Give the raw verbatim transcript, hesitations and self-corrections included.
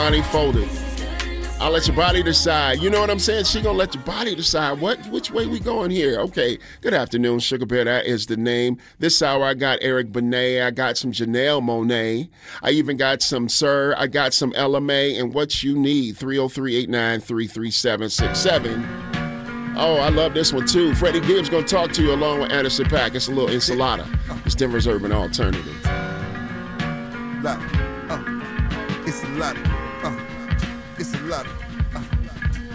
Body folded. I'll let your body decide. You know what I'm saying? She gonna let your body decide what which way we going here. Okay. Good afternoon, Sugar Bear. That is the name. This hour I got Eric Benet. I got some Janelle Monáe. I even got some Sir. I got some Ella May. And what you need, three oh three, eight nine three, three seven six seven. Oh, I love this one too. Freddie Gibbs gonna talk to you along with Anderson .Paak. It's a little enchilada. It's Denver's Urban Alternative. Lot. Oh, it's a lot.